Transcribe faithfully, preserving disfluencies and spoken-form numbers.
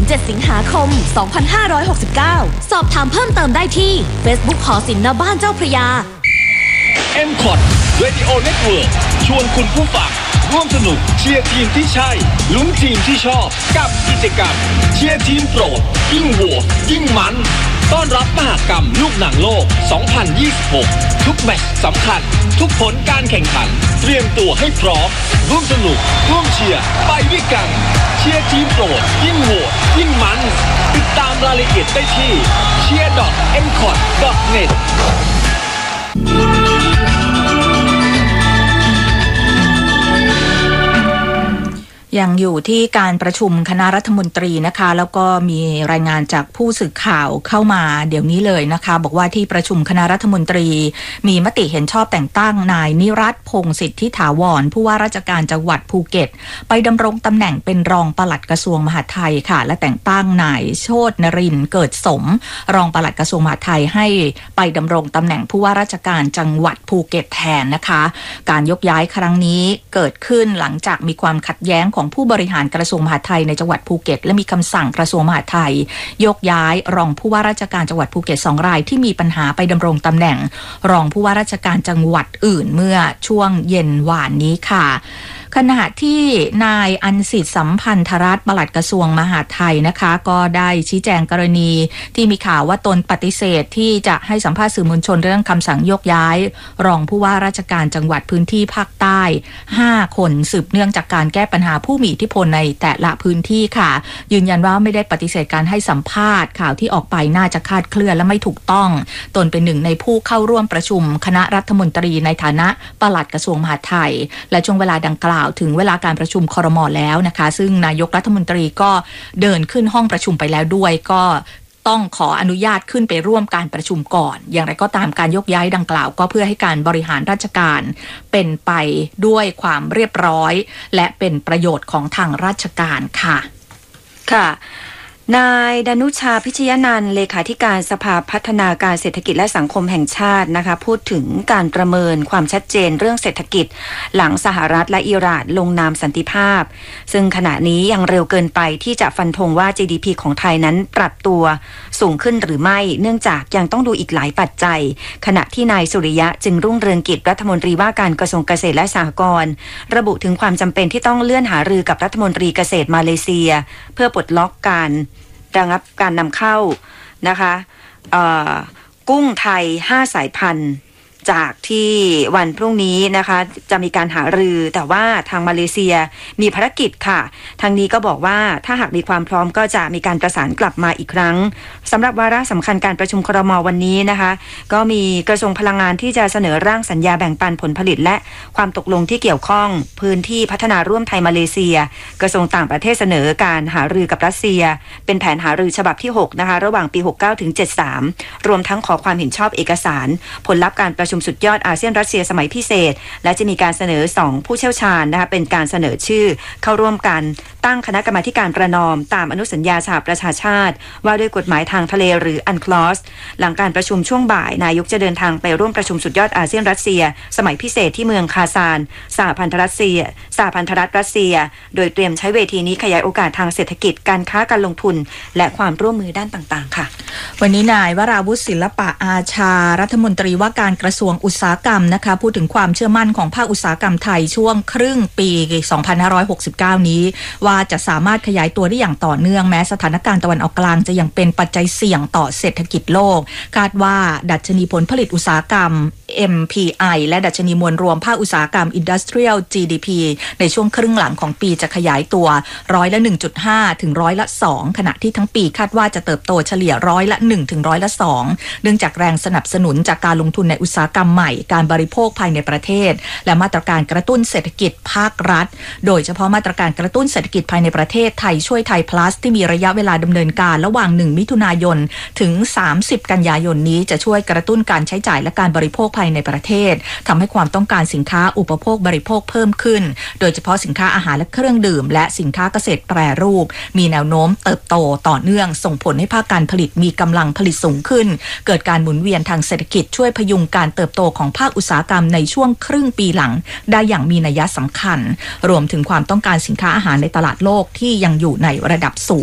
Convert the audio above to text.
เจ็ด สิงหาคม สองพันห้าร้อยหกสิบเก้า สอบถามเพิ่มเติมได้ที่ Facebook หอศิลป์ณบ้านเจ้าพระยาเอ็ม คอท Radio Network ชวนคุณผู้ฟังร่วมสนุกเชียร์ทีมที่ใช่ลุ้นทีมที่ชอบกับกิจกรรมเชียร์ทีมโปรดยิ่งโหวตยิ่งมันต้อนรับมหกรรมลูกหนังโลก สองพันยี่สิบหก ทุกแมตช์สำคัญทุกผลการแข่งขันเตรียมตัวให้พร้อมร่วมสนุกร่วมเชียร์ไปด้วยกันเชียร์ทีมโปรดยิ่งโหวตยิ่งมันติดตามรายละเอียดได้ที่ เชียร์ ดอท เอ็ม คอท ดอท เน็ตยังอยู่ที่การประชุมคณะรัฐมนตรีนะคะแล้วก็มีรายงานจากผู้สื่อข่าวเข้ามาเดี๋ยวนี้เลยนะคะบอกว่าที่ประชุมคณะรัฐมนตรีมีมติเห็นชอบแต่งตั้งนายนิรัตน์พงษ์สิทธิถาวรผู้ว่าราชการจังหวัดภูเก็ตไปดำรงตำแหน่งเป็นรองปลัดกระทรวงมหาดไทยค่ะและแต่งตั้งนายโชตินรินทร์เกิดสมรองปลัดกระทรวงมหาดไทยให้ไปดำรงตำแหน่งผู้ว่าราชการจังหวัดภูเก็ตแทนนะคะการยกย้ายครั้งนี้เกิดขึ้นหลังจากมีความขัดแย้งของผู้บริหารกระทรวงมหาดไทยในจังหวัดภูเก็ตและมีคำสั่งกระทรวงมหาดไทยยกย้ายรองผู้ว่าราชการจังหวัดภูเก็ตสองรายที่มีปัญหาไปดำรงตำแหน่งรองผู้ว่าราชการจังหวัดอื่นเมื่อช่วงเย็นวานนี้ค่ะขณะที่นายอันสิทธิ์สัมพันธรัตน์ปลัดกระทรวงมหาดไทยนะคะก็ได้ชี้แจงกรณีที่มีข่าวว่าตนปฏิเสธที่จะให้สัมภาษณ์สื่อมวลชนเรื่องคำสั่งยกย้ายรองผู้ว่าราชการจังหวัดพื้นที่ภาคใต้ห้าคนสืบเนื่องจากการแก้ปัญหาผู้มีอิทธิพลในแต่ละพื้นที่ค่ะยืนยันว่าไม่ได้ปฏิเสธการให้สัมภาษณ์ข่าวที่ออกไปน่าจะคลาดเคลื่อนและไม่ถูกต้องตนเป็นหนึ่งในผู้เข้าร่วมประชุมคณะรัฐมนตรีในฐานะปลัดกระทรวงมหาดไทยและช่วงเวลาดังกล่าวถึงเวลาการประชุมครม.แล้วนะคะซึ่งนายกรัฐมนตรีก็เดินขึ้นห้องประชุมไปแล้วด้วยก็ต้องขออนุญาตขึ้นไปร่วมการประชุมก่อนอย่างไรก็ตามการยกย้ายดังกล่าวก็เพื่อให้การบริหารราชการเป็นไปด้วยความเรียบร้อยและเป็นประโยชน์ของทางราชการค่ะค่ะนายดนุชาพิชยนันท์เลขาธิการสภาพัฒนาการเศรษฐกิจและสังคมแห่งชาตินะคะพูดถึงการประเมินความชัดเจนเรื่องเศรษฐกิจหลังสหรัฐและอิหร่านลงนามสันติภาพซึ่งขณะนี้ยังเร็วเกินไปที่จะฟันธงว่า จี ดี พี ของไทยนั้นปรับตัวสูงขึ้นหรือไม่เนื่องจากยังต้องดูอีกหลายปัจจัยขณะที่นายสุริยะจึงรุ่งเรืองกิจรัฐมนตรีว่าการกระทรวงเกษตรและสหกรณ์ระบุถึงความจำเป็นที่ต้องเลื่อนหารือกับรัฐมนตรีเกษตรมาเลเซียเพื่อปลดล็อกการระงับการนำเข้านะคะกุ้งไทยห้าสายพันธุ์จากที่วันพรุ่งนี้นะคะจะมีการหารือแต่ว่าทางมาเลเซียมีภารกิจค่ะทางนี้ก็บอกว่าถ้าหากมีความพร้อมก็จะมีการประสานกลับมาอีกครั้งสำหรับวาระสำคัญการประชุมครม.วันนี้นะคะก็มีกระทรวงพลังงานที่จะเสนอร่างสัญญาแบ่งปันผลผลิตและความตกลงที่เกี่ยวข้องพื้นที่พัฒนาร่วมไทยมาเลเซียกระทรวงต่างประเทศเสนอการหารือกับรัสเซียเป็นแผนหารือฉบับที่หกนะคะระหว่างปีหกสิบเก้าถึงเจ็ดสิบสามรวมทั้งขอความเห็นชอบเอกสารผลลัพธ์การประชุมสุดยอดอาเซียนรัสเซียสมัยพิเศษและจะมีการเสนอสองผู้เชี่ยวชาญนะคะเป็นการเสนอชื่อเข้าร่วมกันตั้งคณะกรรมาการประนอมตามอนุสัญญาสหประชาชาติว่าด้วยกฎหมายทางทะเลหรืออันคลอสหลังการประชุมช่วงบ่ายนายกจะเดินทางไปร่วมประชุมสุดยอดอาเซียนรัสเซียสมัยพิเศษที่เมืองคาซานสหพันธรัฐรัสเซียสหพันธรัฐรัสเซียโดยเตรียมใช้เวทีนี้ขยายโอกาสทางเศรษฐกิจการค้าการลงทุนและความร่วมมือด้านต่างๆค่ะวันนี้นายวราวุฒิศิลปะอาชารัฐมนตรีว่าการกระทรวงอุตสาหกรรมนะคะพูดถึงความเชื่อมั่นของภาคอุตสาหกรรมไทยช่วงครึ่งปี สองพันห้าร้อยหกสิบเก้า นี้ว่าจะสามารถขยายตัวได้อย่างต่อเนื่องแม้สถานการณ์ตะวันออกกลางจะยังเป็นปัจจัยเสี่ยงต่อเศรษฐกิจโลกคาดว่าดัชนีผลผลิตอุตสาหกรรม เอ็ม พี ไอ และดัชนีมวลรวมภาคอุตสาหกรรม Industrial จี ดี พี ในช่วงครึ่งหลังของปีจะขยายตัวร้อยละ หนึ่งจุดห้า ถึงร้อยละ สอง ขณะที่ทั้งปีคาดว่าจะเติบโตเฉลี่ยร้อยละ หนึ่ง ถึงร้อยละสองเนื่องจากแรงสนับสนุนจากการลงทุนในอุตสาหกรรมใหม่การบริโภคภายในประเทศและมาตรการกระตุ้นเศรษฐกิจภาครัฐโดยเฉพาะมาตรการกระตุ้นเศรษฐกิจภายในประเทศไทยช่วยไทย plus ที่มีระยะเวลาดำเนินการระหว่างหนึ่งมิถุนายนถึงสามสิบกันยายนนี้จะช่วยกระตุ้นการใช้จ่ายและการบริโภคภายในประเทศทำให้ความต้องการสินค้าอุปโภคบริโภคเพิ่มขึ้นโดยเฉพาะสินค้าอาหารและเครื่องดื่มและสินค้าเกษตรแปรรูปมีแนวโน้มเติบโตต่อเนื่องส่งผลให้ภาคการผลิตมีกำลังผลิตสูงขึ้นเกิดการหมุนเวียนทางเศรษฐกิจช่วยพยุงการเติบโตของภาคอุตสาหกรรมในช่วงครึ่งปีหลังได้อย่างมีนัยสำคัญรวมถึงความต้องการสินค้าอาหารในตลาดโลกที่ยังอยู่ในระดับสูง